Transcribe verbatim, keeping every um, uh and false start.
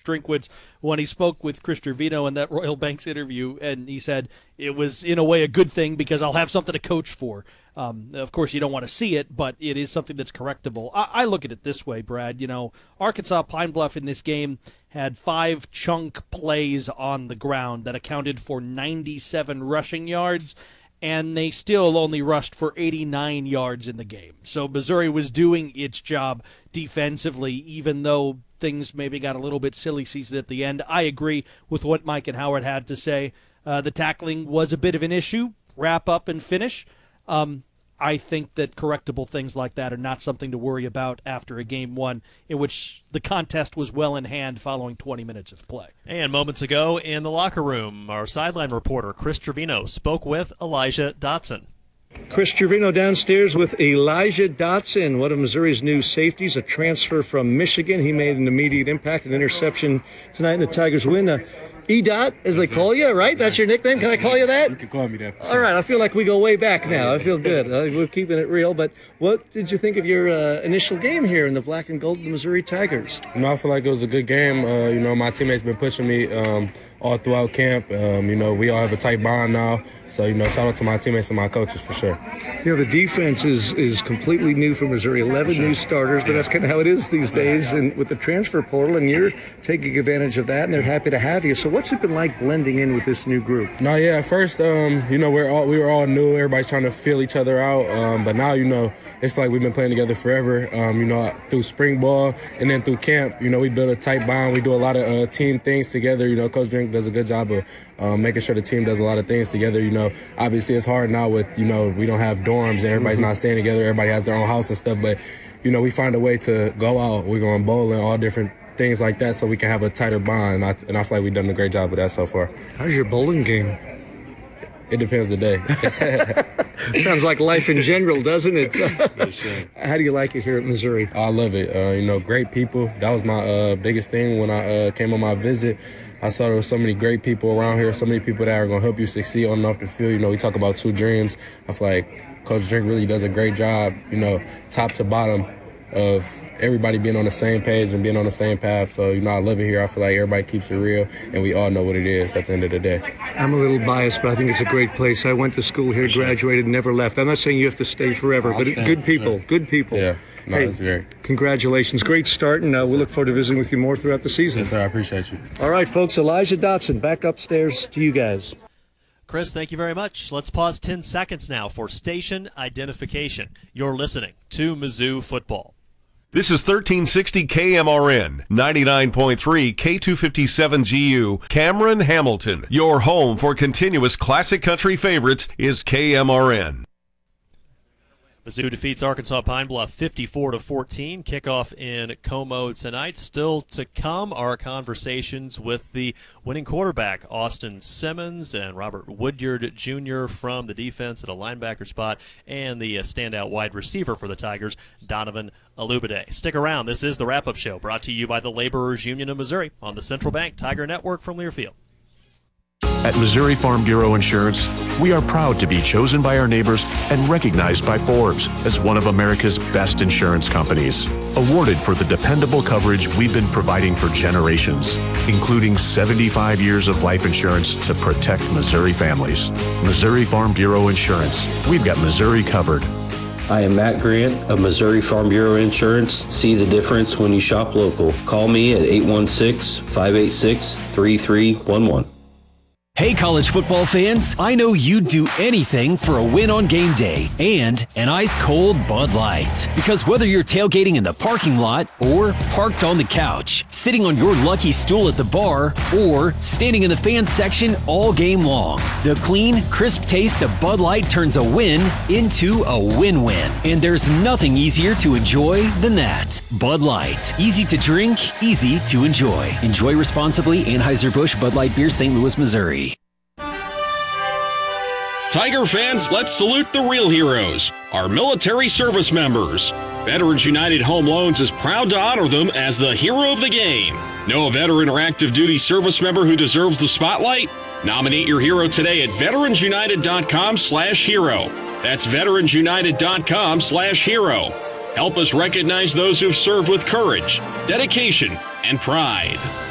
Drinkwitz when he spoke with Chris Trevino in that Royal Banks interview, and he said it was, in a way, a good thing because I'll have something to coach for. Um, of course, you don't want to see it, but it is something that's correctable. I, I look at it this way, Brad. You know, Arkansas Pine Bluff in this game had five chunk plays on the ground that accounted for ninety-seven rushing yards, and they still only rushed for eighty-nine yards in the game. So Missouri was doing its job defensively, even though things maybe got a little bit silly season at the end. I agree with what Mike and Howard had to say. Uh, the tackling was a bit of an issue, wrap up and finish. Um, I think that correctable things like that are not something to worry about after a game one in which the contest was well in hand following twenty minutes of play. And moments ago in the locker room, our sideline reporter, Chris Trevino, spoke with Elijah Dotson. Chris Trevino downstairs with Elijah Dotson, one of Missouri's new safeties, a transfer from Michigan. He made an immediate impact, an interception tonight, and the Tigers win. Uh, E-Dot, as they call you, right? That's your nickname? Can I call you that? You can call me that. All right, I feel like we go way back now. I feel good. Uh, we're keeping it real. But what did you think of your uh, initial game here in the black and gold of the Missouri Tigers? You know, I feel like it was a good game. Uh, you know, my teammates been pushing me um, all throughout camp. Um, you know, we all have a tight bond now. So, you know, shout out to my teammates and my coaches for sure. You know, the defense is, is completely new for Missouri. eleven new starters, but that's kind of how it is these days and with the transfer portal, and you're taking advantage of that, and they're happy to have you. So what's it been like blending in with this new group? No, yeah, at first, um, you know, we're all, we were all new. Everybody's trying to feel each other out. Um, but now, you know, it's like we've been playing together forever, um, you know, through spring ball and then through camp. You know, we build a tight bond. We do a lot of uh, team things together. You know, Coach Drink does a good job of um, making sure the team does a lot of things together. You know, obviously it's hard now with, you know, we don't have dorms and everybody's not staying together. Everybody has their own house and stuff. But, you know, we find a way to go out. We're going bowling, all different things like that, so we can have a tighter bond. And I, and I feel like we've done a great job with that so far. How's your bowling game? It depends the day. Sounds like life in general, doesn't it? How do you like it here at Missouri? I love it. Uh, you know, great people. That was my uh, biggest thing when I uh, came on my visit. I saw there were so many great people around here, so many people that are going to help you succeed on and off the field. You know, we talk about two dreams. I feel like Coach Drink really does a great job, you know, top to bottom, of everybody being on the same page and being on the same path. So, you know, I love it here. I feel like everybody keeps it real, and we all know what it is at the end of the day. I'm a little biased, but I think it's a great place. I went to school here, graduated, never left. I'm not saying you have to stay forever, I'll but stay, good people, sure. good people. Yeah, no, hey, that's great. Congratulations. Great start, and uh, yes, we'll look forward to visiting with you more throughout the season. Yes, sir. I appreciate you. All right, folks, Elijah Dotson, back upstairs to you guys. Chris, thank you very much. Let's pause ten seconds now for station identification. You're listening to Mizzou Football. This is thirteen sixty K M R N, ninety-nine point three K two fifty-seven G U, Cameron, Hamilton. Your home for continuous classic country favorites is K M R N. Mizzou defeats Arkansas Pine Bluff fifty-four to fourteen. Kickoff in Como tonight. Still to come are conversations with the winning quarterback, Austin Simmons, and Robert Woodyard Junior from the defense at a linebacker spot, and the uh, standout wide receiver for the Tigers, Donovan Alubade. Stick around. This is the wrap-up show brought to you by the Laborers Union of Missouri on the Central Bank Tiger Network from Learfield. At Missouri Farm Bureau Insurance, we are proud to be chosen by our neighbors and recognized by Forbes as one of America's best insurance companies. Awarded for the dependable coverage we've been providing for generations, including seventy-five years of life insurance to protect Missouri families. Missouri Farm Bureau Insurance. We've got Missouri covered. I am Matt Grant of Missouri Farm Bureau Insurance. See the difference when you shop local. Call me at eight one six, five eight six, three three one one. Hey, college football fans, I know you'd do anything for a win on game day and an ice-cold Bud Light. Because whether you're tailgating in the parking lot or parked on the couch, sitting on your lucky stool at the bar, or standing in the fan section all game long, the clean, crisp taste of Bud Light turns a win into a win-win. And there's nothing easier to enjoy than that. Bud Light. Easy to drink, easy to enjoy. Enjoy responsibly. Anheuser-Busch Bud Light Beer, Saint Louis, Missouri. Tiger fans, let's salute the real heroes, our military service members. Veterans United Home Loans is proud to honor them as the hero of the game. Know a veteran or active duty service member who deserves the spotlight? Nominate your hero today at veteransunited.com slash hero. That's veteransunited.com slash hero. Help us recognize those who've served with courage, dedication, and pride.